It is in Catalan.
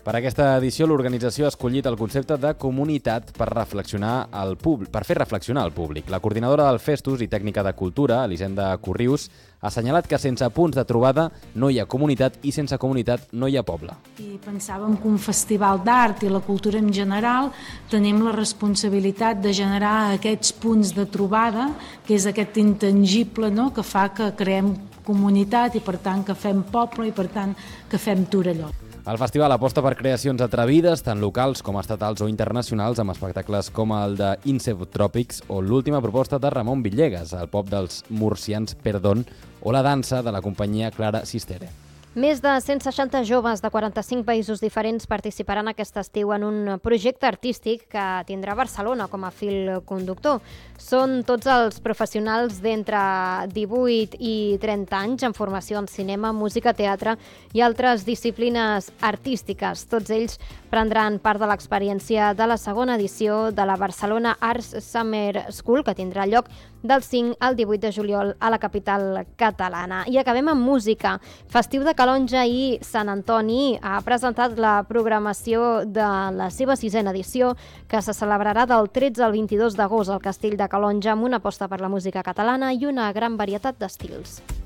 Per aquesta edició, l'organització ha escollit el concepte de comunitat per fer reflexionar el públic. La coordinadora del Festus i tècnica de cultura, Elisenda Corrius, ha assenyalat que sense punts de trobada no hi ha comunitat i sense comunitat no hi ha poble. I pensàvem que un festival d'art i la cultura en general tenim la responsabilitat de generar aquests punts de trobada, que és aquest intangible, no?, que fa que creem comunitat i per tant que fem poble i per tant que fem Torelló. El festival aposta per creacions atrevides, tant locals com estatals o internacionals, amb espectacles com el de Incept Tropics o l'última proposta de Ramon Villegas, el pop dels murcians Perdón, o la dansa de la companyia Clara Sistere. Més de 160 joves de 45 països diferents participaran aquest estiu en un projecte artístic que tindrà Barcelona com a fil conductor. Són tots els professionals d'entre 18 i 30 anys en formació en cinema, música, teatre i altres disciplines artístiques. Tots ells prendran part de l'experiència de la segona edició de la Barcelona Arts Summer School, que tindrà lloc del 5 al 18 de juliol a la capital catalana. I acabem amb música. Festiu de Calonge i Sant Antoni ha presentat la programació de la seva 6a edició, que se celebrarà del 13 al 22 d'agost al Castell de Calonge, amb una aposta per la música catalana i una gran varietat d'estils.